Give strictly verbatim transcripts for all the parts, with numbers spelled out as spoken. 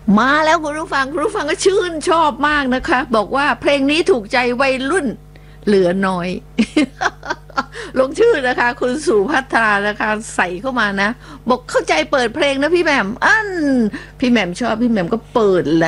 มาแล้วคุณผู้ฟังคุณผู้ฟังก็ชื่นชอบมากนะคะบอกว่าเพลงนี้ถูกใจวัยรุ่นเหลือน้อย ลงชื่อนะคะคุณสุภัทรานะคะใส่เข้ามานะบอกเข้าใจเปิดเพลงนะพี่แหม่มอันพี่แหม่มชอบพี่แหม่มก็เปิดแล้ว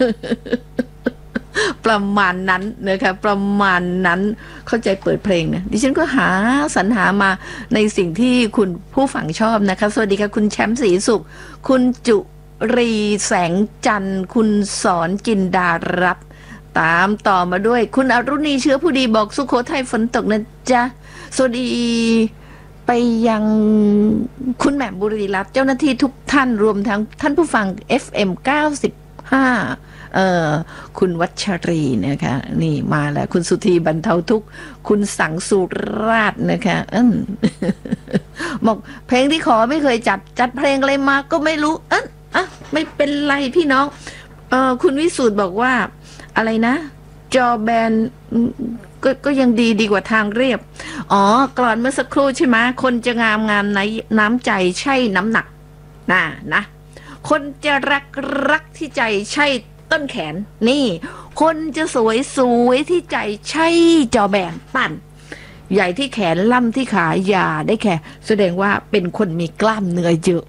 ประมาณนั้นนะคะประมาณนั้นเข้าใจเปิดเพลงนะดิฉันก็หาสรรหามาในสิ่งที่คุณผู้ฟังชอบนะคะสวัสดีค่ะคุณแชมป์ศรีสุขคุณจุรีแสงจันทร์คุณสอนจินดารัตน์ตามต่อมาด้วยคุณอรุณีเชื้อผู้ดีบอกสุโขทัยฝนตกนะจ๊ะสวัสดีไปยังคุณแหม่มบุรีรัตน์เจ้าหน้าที่ทุกท่านรวมทั้งท่านผู้ฟัง เอฟ เอ็ม เก้าสิบห้าเอ่อคุณวัชรีนะคะนี่มาแล้วคุณสุธีบรรเทาทุกข์คุณสังสุราชนะคะอืม บอกเพลงที่ขอไม่เคยจัดจัดเพลงอะไรมาก็ไม่รู้เอ๊ะอ่ะไม่เป็นไรพี่น้องเอ่อคุณวิสูตรบอกว่าอะไรนะจอแบนก็ก็ยังดีดีกว่าทางเรียบอ๋อกรอนเมื่อสักครู่ใช่ไหมคนจะงามงามในน้ำใจใช่น้ำหนักนะนะคนจะรักรักที่ใจใช่ต้นแขนนี่คนจะสวยสวยที่ใจใช่จอแบนปั่นใหญ่ที่แขนล่ำที่ขาอย่าได้แค่แสดงว่าเป็นคนมีกล้ามเนื้อเยอะ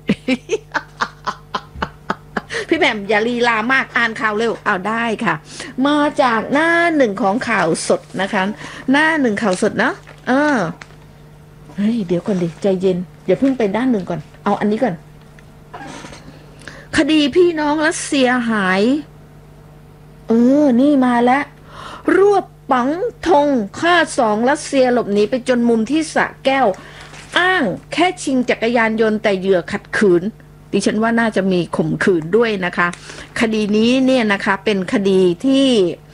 พี่แหม่มอย่าลีลามากอ่านข่าวเร็วเอาได้ค่ะมาจากหน้าหนึ่งของข่าวสดนะคะหน้าหนึ่งข่าวสดเนาะเออเฮ้ยเดี๋ยวก่อนดิใจเย็นอย่าเพิ่งไปด้านหนึ่งก่อนเอาอันนี้ก่อนคดีพี่น้องรัสเซียหายเออนี่มาแล้วรวบปังธงฆ่าสองรัสเซียหลบหนีไปจนมุมที่สระแก้วอ้างแค่ชิงจักรยานยนต์แต่เหยื่อขัดขืนดิฉันว่าน่าจะมีข่มขืนด้วยนะคะคดีนี้เนี่ยนะคะเป็นคดีที่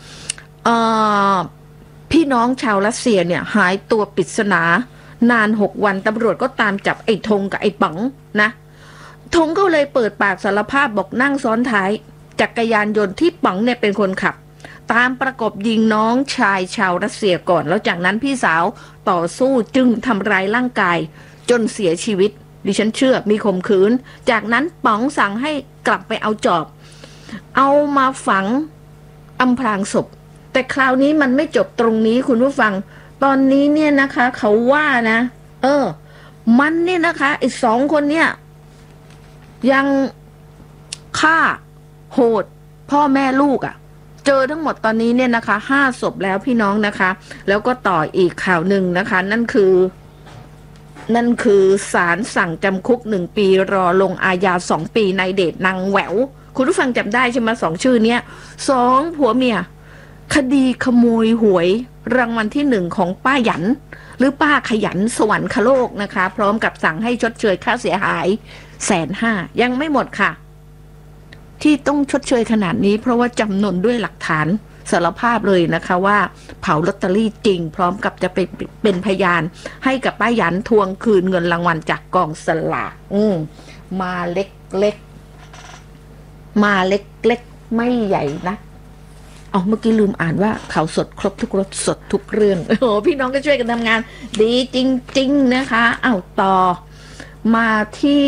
พี่น้องชาวรัสเซียเนี่ยหายตัวปริศนานานหกวันตำรวจก็ตามจับไอ้ธงกับไอ้ปังนะธงก็เลยเปิดปากสารภาพบอกนั่งซ้อนท้ายจักรยานยนต์ที่ปังเนี่ยเป็นคนขับตามประกบยิงน้องชายชาวรัสเซียก่อนแล้วจากนั้นพี่สาวต่อสู้จึงทำร้ายร่างกายจนเสียชีวิตดิฉันเชื่อมีข่มขืนจากนั้นป๋องสั่งให้กลับไปเอาจอบเอามาฝังอำพรางศพแต่คราวนี้มันไม่จบตรงนี้คุณผู้ฟังตอนนี้เนี่ยนะคะเขาว่านะเออมันเนี่ยนะคะไอ้สองคนเนี่ยยังฆ่าโหดพ่อแม่ลูกอะ่ะเจอทั้งหมดตอนนี้เนี่ยนะคะห้าศพแล้วพี่น้องนะคะแล้วก็ต่ออีกข่าวหนึ่งนะคะนั่นคือนั่นคือศาลสั่งจำคุกหนึ่งปีรอลงอาญาสองปีนายเดชนางแหววคุณผู้ฟังจำได้ใช่ไหมสองชื่อเนี้ยสองผัวเมียคดีขโมยหวยรางวัลที่หนึ่งของป้าหยันหรือป้าขยันสวรรคโลกนะคะพร้อมกับสั่งให้ชดเชยค่าเสียหายแสนห้ายังไม่หมดค่ะที่ต้องชดเชยขนาดนี้เพราะว่าจำนนด้วยหลักฐานสารภาพเลยนะคะว่าเผาลอตเตอรี่จริงพร้อมกับจะไปเป็นพยานให้กับป้าหยันทวงคืนเงินรางวัลจากกองสลากอืมมาเล็กเล็กมาเล็กเล็กไม่ใหญ่นะเอาเมื่อกี้ลืมอ่านว่าข่าวสดครบทุกรสสดทุกเรื่องโอ้พี่น้องก็ช่วยกันทำงานดีจริงๆนะคะเอาต่อมาที่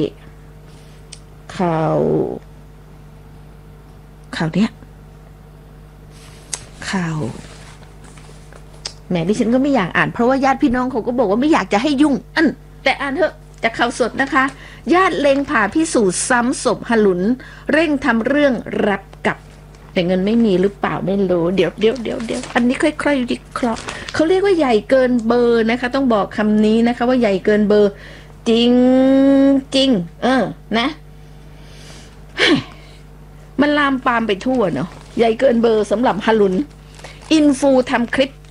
ข่าวข่าวเนี้ยข่าวแหมดิฉันก็ไม่อยากอ่านเพราะว่าญาติพี่น้องเขาก็บอกว่าไม่อยากจะให้ยุ่งอันแต่อ่านเถอะจากข่าวสดนะคะญาติเล็งผ่าพิสูจน์ซ้ำศพหลุนเร่งทำเรื่องรับกับแต่เงินไม่มีหรือเปล่าไม่รู้เดี๋ยวเดี๋ยวเดี๋ยวเดี๋ยวอันนี้ค่อยๆวิเคราะห์เขาเรียกว่าใหญ่เกินเบอร์นะคะต้องบอกคำนี้นะคะว่าใหญ่เกินเบอร์จริงจริงเออนะมันลามปามไปทั่วเนาะใหญ่เกินเบอร์สำหรับฮารุนอินฟูทำคลิป